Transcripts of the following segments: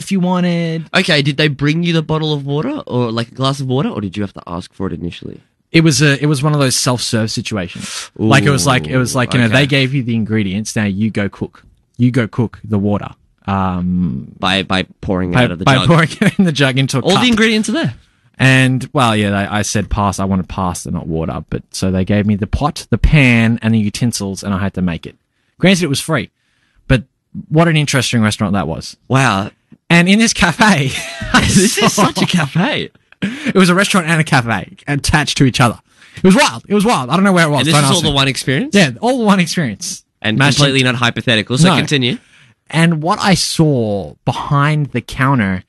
if you wanted. Okay, did they bring you the bottle of water or like a glass of water, or did you have to ask for it initially? It was one of those self-serve situations. Ooh, like it was like you know, okay. they gave you the ingredients. Now you go cook the water. By pouring it out of the by jug. pouring it in the jug into a All cup. the ingredients are there. And, well, yeah, I said I wanted pasta, not water. But so they gave me the pot, the pan, and the utensils, and I had to make it. Granted, it was free. But what an interesting restaurant that was. Wow. And in this cafe... This is such a cafe. It was a restaurant and a cafe attached to each other. It was wild. I don't know where it was. And this Don't is ask all me. the one experience? Yeah, all the one experience. And Imagine- completely not hypothetical, so No. continue. And what I saw behind the counter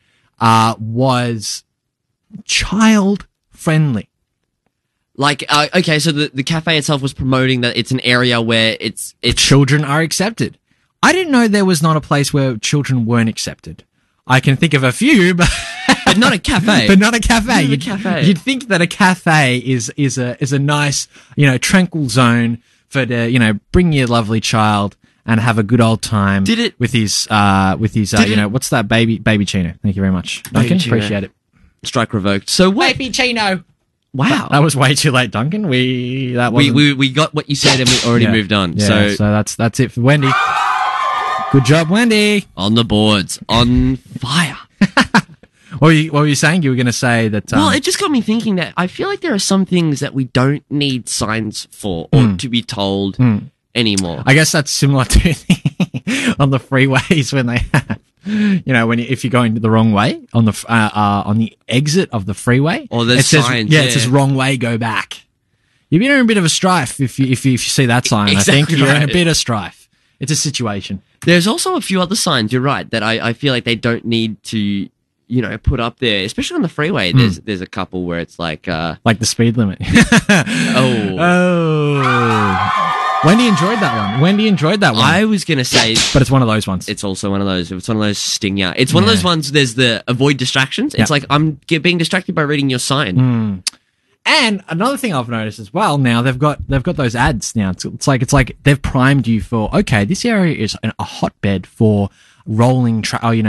was child-friendly. Like, okay, so the cafe itself was promoting that it's an area where it's Children are accepted. I didn't know there was not a place where children weren't accepted. I can think of a few, but not a cafe. but not a cafe. Not a cafe. You'd think that a cafe is a nice, you know, tranquil zone for the, you know, bring your lovely child and have a good old time. Did it- with his you know, what's that baby Chino? Thank you very much. Duncan, Chino. appreciate it. Strike revoked. So what? Baby Chino. Wow. That was way too late, Duncan. We got what you said and we already moved on. Yeah, so that's it for Wendy. Good job, Wendy. On the boards, on fire. What were you saying? You were going to say that... Well, it just got me thinking that I feel like there are some things that we don't need signs for or to be told anymore. I guess that's similar to on the freeways when they have, you know, if you're going the wrong way on the exit of the freeway, Or there's it says, signs, it says wrong way, go back. You're in a bit of a strife if you see that sign. Exactly I think you're in a right. bit of strife. It's a situation. There's also a few other signs, you're right, that I feel like they don't need to, you know, put up there, especially on the freeway. There's a couple where it's like Like the speed limit. Oh. Wendy enjoyed that one. I was gonna say But it's one of those ones. it's also one of those. It's one of those sting you. It's one of those ones. There's the avoid distractions. It's Yeah. like I'm being distracted by reading your sign. And another thing I've noticed as well, now they've got those ads now. It's like they've primed you for, okay, this area is a hotbed for rolling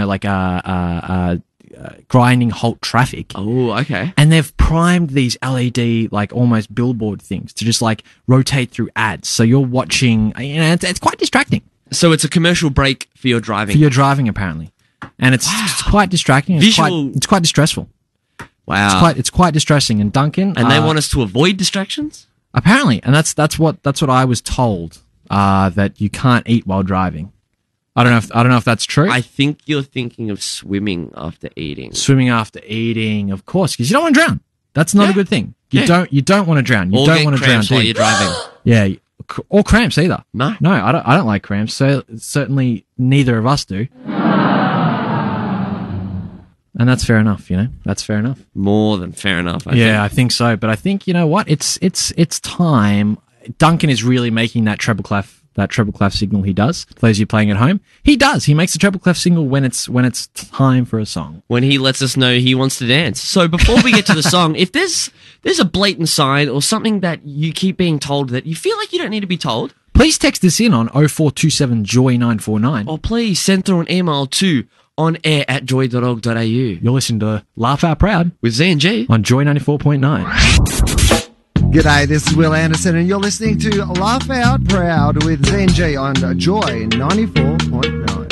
grinding halt traffic. Oh, okay. And they've primed these LED, like almost billboard things to just like rotate through ads. So you're watching, you know, it's quite distracting So it's a commercial break for your driving. for your driving apparently. And it's quite distracting. It's quite distressful. Wow. It's quite distressing. And Duncan, And they want us to avoid distractions? apparently, and that's what I was told, that you can't eat while driving. I don't know if that's true. I think you're thinking of swimming after eating. Swimming after eating, of course, because you don't want to drown. That's not a good thing. You don't want to drown. You Or don't get want to drown. cramps while do you're you? driving. Yeah, or cramps either. No. No, I don't like cramps. So certainly neither of us do. And that's fair enough, you know. That's fair enough. More than fair enough, I I think so. But I think, you know what? It's time. Duncan is really making that treble clef signal he does. For those of you playing at home, he does. He makes the treble clef signal when it's time for a song. when he lets us know he wants to dance. So before we get to the song, if there's a blatant sign or something that you keep being told that you feel like you don't need to be told, Please text us in on 0427 Joy 949. or please send through an email to onair@joy.org.au. You're listening to Laugh Out Proud With Z and G. on Joy 94.9. G'day, this is Will Anderson, and you're listening to Laugh Out Proud with ZNG on Joy 94.9.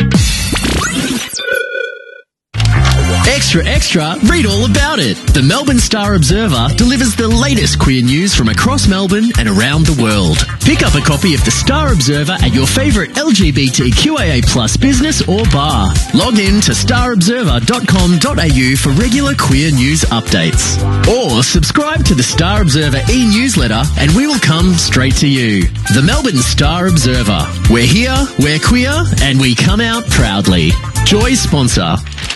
Extra, extra, read all about it. The Melbourne Star Observer delivers the latest queer news from across Melbourne and around the world. Pick up a copy of the Star Observer at your favourite LGBTQIA+ business or bar. Log in to starobserver.com.au for regular queer news updates. Or subscribe to the Star Observer e-newsletter and we will come straight to you. The Melbourne Star Observer. We're here, we're queer, and we come out proudly. Joy sponsor.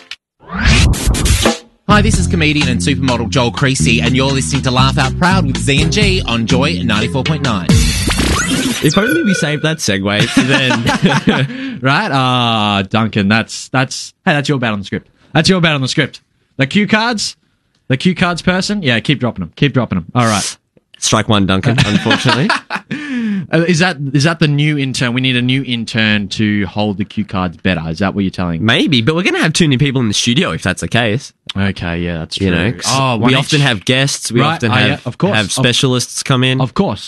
Hi, this is comedian and supermodel Joel Creasy, and you're listening to Laugh Out Proud with Z and G on Joy 94.9. If only we saved that segue for then. Right? Duncan, that's your bad on the script. That's your bad on the script. The cue cards person? Yeah, keep dropping them. All right. Strike one, Duncan, unfortunately. Is that the new intern? We need a new intern to hold the cue cards better. Is that what you're telling me? Maybe, but we're going to have too many people in the studio if that's the case. Okay, yeah, that's true. You know, we often have guests. We Right, often yeah, have, of course. have specialists come in. Of course.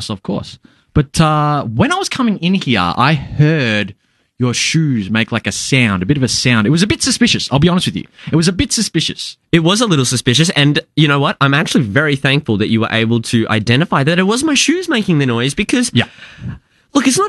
But when I was coming in here, I heard your shoes make like a bit of a sound. It was a bit suspicious. I'll be honest with you. It was a bit suspicious. It was a little suspicious, and you know what? I'm actually very thankful that you were able to identify that it was my shoes making the noise because, Yeah. look, it's not.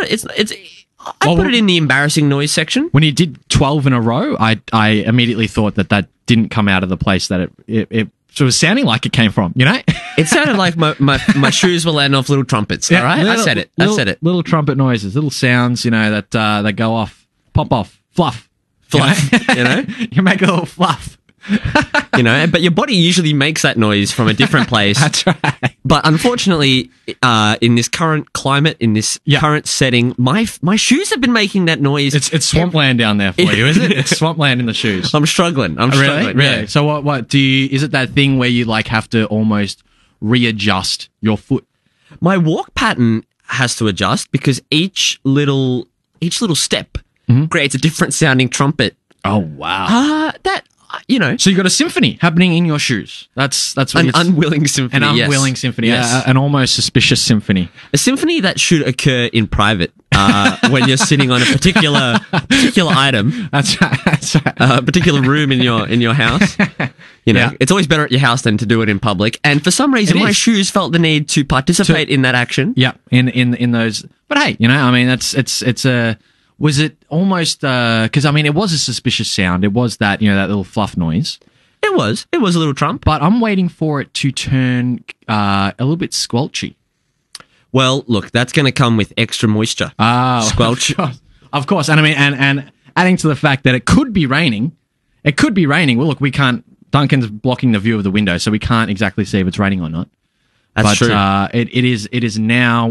I put it in the embarrassing noise section. When you did 12 in a row, I immediately thought that didn't come out of the place that it sort of sounding like it came from, you know? It sounded like my shoes were landing off little trumpets. All right, I said it. Little trumpet noises, little sounds, you know, that go off, pop off, fluff. Fluff, you know? You make a little fluff. You know, but your body usually makes that noise from a different place. That's right. But unfortunately, in this current climate, in this current setting, my shoes have been making that noise. It's swampland down there for you, is it? It's swampland in the shoes. I'm struggling. Really? Yeah. So what is it that thing where you like have to almost readjust your foot? My walk pattern has to adjust because each little step creates a different sounding trumpet. Oh wow. You know, So you got a symphony happening in your shoes. That's what an it's unwilling symphony. an yes. unwilling symphony, Yes. an almost suspicious symphony. A symphony that should occur in private when you're sitting on a particular item, That's right. That's right. a particular room in your house. You know, Yeah. it's always better at your house than to do it in public. And for some reason, It my is. shoes felt the need to participate in that action. Yeah, in those. But hey, you know, I mean, it's a. Was it almost? Because I mean, it was a suspicious sound. It was that, you know, that little fluff noise. It was a little trump. But I'm waiting for it to turn a little bit squelchy. Well, look, that's going to come with extra moisture. Oh, Squelch. Of course. And I mean, and adding to the fact that it could be raining. It could be raining. Well, look, we can't. Duncan's blocking the view of the window, so we can't exactly see if it's raining or not. That's But true. it is now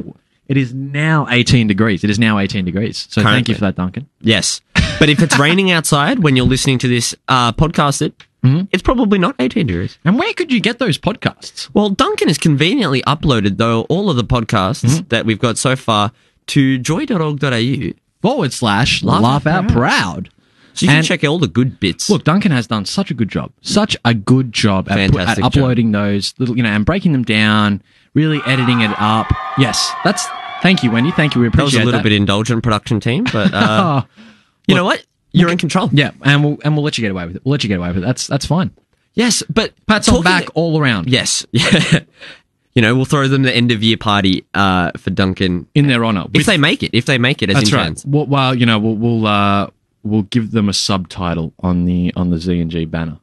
18 degrees. It is now 18 degrees. So thank you Currently. for that, Duncan. Yes. But if it's raining outside when you're listening to this podcasted, it's probably not 18 degrees. And where could you get those podcasts? Well, Duncan has conveniently uploaded, though, all of the podcasts that we've got so far to joy.org.au. / Laugh laugh out out proud. So you can And- check all the good bits. Look, Duncan has done such a good job. Such a good job at Fantastic job. uploading those little, you know, and breaking them down, really editing it up. Yes, thank you, Wendy. Thank you. We that was appreciate a little bit indulgent production team, but you know what? You're in control. Yeah, and we'll let you get away with it. We'll let you get away with it. That's fine. Yes, but Pats on talking- back all around. Yes. You know, we'll throw them the end of year party for Duncan In their honour. if they make it. If they make it as That's right. interns. Well, you know, we'll give them a subtitle on the Z&G banner.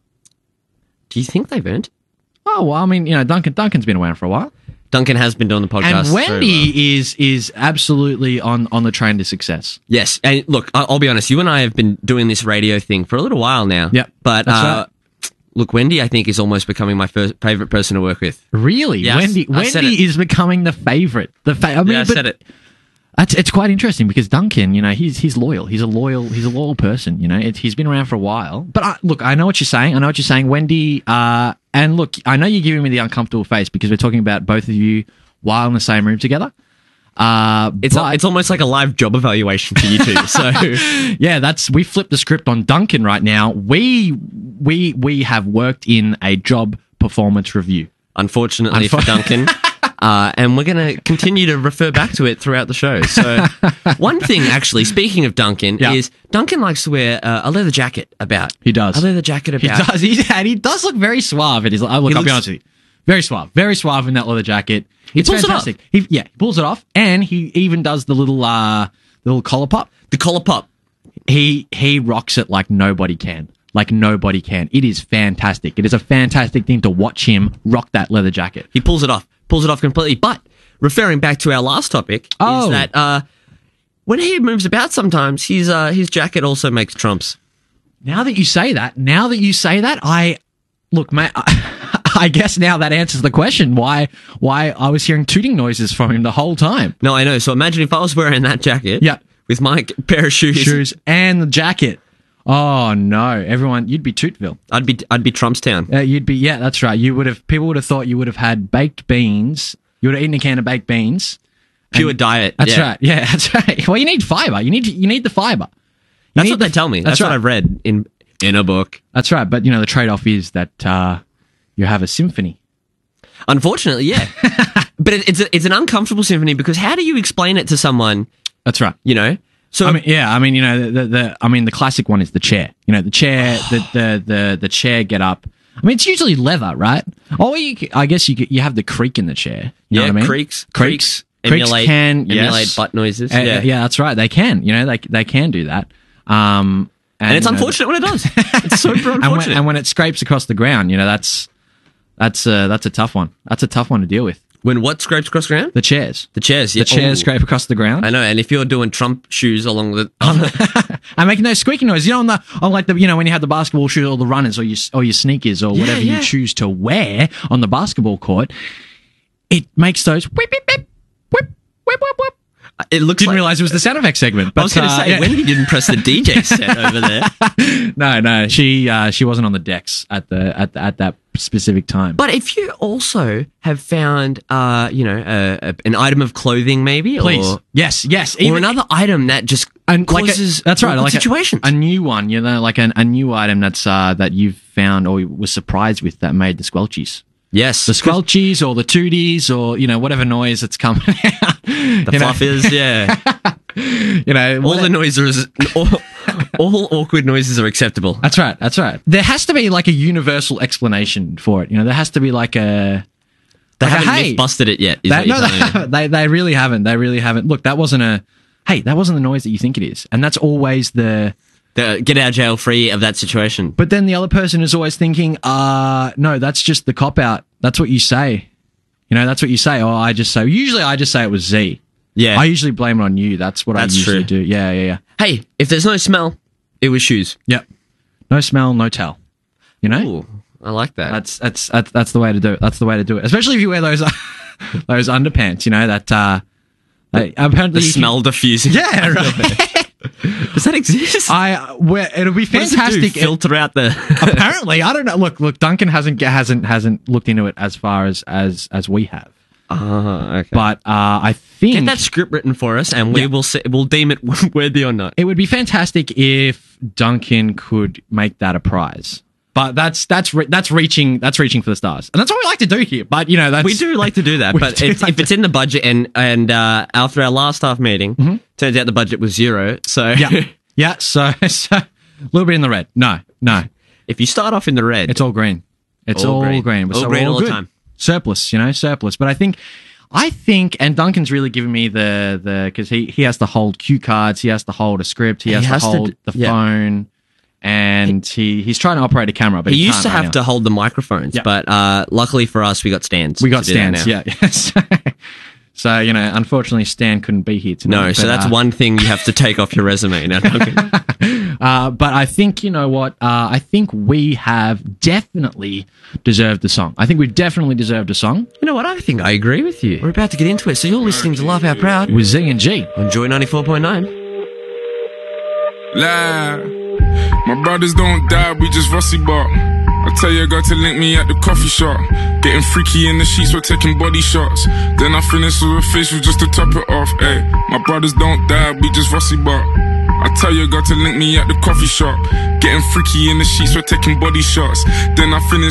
Do you think they've earned? Oh well, I mean, you know, Duncan's been around for a while, Duncan has been doing the podcast. and very well. Wendy is absolutely on the train to success. Yes, and look, I'll be honest. You and I have been doing this radio thing for a little while now. Yep, but that's right. look, Wendy, I think is almost becoming my favorite person to work with. Really, Yes, Wendy I said it. is becoming the favorite. I mean, I but said it. It's quite interesting because Duncan, you know, he's loyal. He's a loyal person. You know, he's been around for a while. But look, I know what you're saying. Wendy. And look, I know you're giving me the uncomfortable face because we're talking about both of you while in the same room together. It's almost like a live job evaluation for you two. So Yeah, we flipped the script on Duncan right now. We have worked in a job performance review. unfortunately for Duncan. And we're going to continue to refer back to it throughout the show. So, one thing, actually, speaking of Duncan, Yeah. is Duncan likes to wear a leather jacket about. He does. A leather jacket He about. does. He does look very suave. Look, I'll be honest with you. Very suave in that leather jacket. It's pulls it off. fantastic. He pulls it off, and he even does the little collar pop. The collar pop. He rocks it like nobody can. Like nobody can. It is fantastic. It is a fantastic thing to watch him rock that leather jacket. He pulls it off completely. But referring back to our last topic, Oh. is that when he moves about, sometimes his jacket also makes trumps. Now that you say that, look, mate. I guess now that answers the question why I was hearing tooting noises from him the whole time. No, I know. So imagine if I was wearing that jacket, Yeah. with my pair of shoes, And the jacket. Oh no, everyone, you'd be Tootville. I'd be Trumpstown. Yeah, that's right. People would have thought you would have had baked beans. You would have eaten a can of baked beans Pure diet. That's yeah. right. Yeah, that's right. Well, you need fiber. You need the fiber. That's what they tell me. That's what right. I've read in a book. That's right. But the trade-off is that you have a symphony. Unfortunately, yeah. But it's an uncomfortable symphony because how do you explain it to someone? That's right. So the classic one is the chair. The chair, the chair get up. I mean, it's usually leather, right? Or I guess you have the creak in the chair. You know what I mean? Creaks emulate butt noises. Yeah, that's right. They can. They can do that. And it's unfortunate when it does. It's super unfortunate. and when it scrapes across the ground, that's a tough one. That's a tough one to deal with. When what scrapes across the ground? The chairs. The chairs, yeah. The chairs scrape across the ground. I know, and if you're doing Trump shoes along the... I'm making those squeaky noises. On like the when you have the basketball shoes or the runners or your sneakers or whatever you choose to wear on the basketball court, it makes those whip, whip, whip, whip, whip, whip, whip. It looks Didn't realize it was the sound effects segment. But, I was going to say, when you didn't press the DJ set over there. No, she wasn't on the decks at that specific time. But if you also have found, an item of clothing, maybe, Please, or yes, or another item that just causes that's right, like situations. a new one, like a new item that's that you've found or was surprised with that made the squelchies. Yes, the squelchies or the tooties or whatever noise that's coming out. The fluffers, yeah. All the noises, all awkward noises are acceptable. That's right. There has to be like a universal explanation for it. There has to be like a. They haven't myth-busted it yet. They really haven't. They really haven't. Look, that wasn't the noise that you think it is, and that's always the get out of jail free of that situation. But then the other person is always thinking, no, that's just the cop out. That's what you say. That's what you say. Oh, usually I just say it was Z. Yeah. I usually blame it on you. That's what I usually do. Yeah. Hey, if there's no smell, it was shoes. Yep. No smell, no tell. Ooh, I like that. That's the way to do it. That's the way to do it. Especially if you wear those those underpants, that apparently the smell diffusing. Yeah, right. Does that exist? It'll be fantastic. Filter out the. Apparently, I don't know. Look. Duncan hasn't looked into it as far as we have. Okay. But I think get that script written for us, and we'll deem it worthy or not. It would be fantastic if Duncan could make that a prize. But that's reaching for the stars, and that's what we like to do here. But we do like to do that. But if it's in the budget, and after our last staff meeting, turns out the budget was 0. So yeah, so a little bit in the red. No. If you start off in the red, it's all green. It's all green. All green all the time. Surplus, surplus. But I think, and Duncan's really given me the because he has to hold cue cards, he has to hold a script, he has to hold the phone. And he's trying to operate a camera, but he used to have to hold the microphones. Yep. But luckily for us, we got stands. Yeah. So unfortunately, Stan couldn't be here tonight. No, so that's one thing you have to take off your resume now. But I think I think we have definitely deserved the song. I think we definitely deserved a song. You know what? I think I agree with you. We're about to get into it. So you're listening to Laugh Out Proud with Z and G on Joy 94.9. My brothers don't die, we just rusty bark. I tell your girl to link me at the coffee shop. Getting freaky in the sheets, we're taking body shots. Then I finish with a facial just to top it off. Ay, my brothers don't die, we just rusty bark. I tell your girl to link me at the coffee shop. Getting freaky in the sheets, we're taking body shots. Then I finish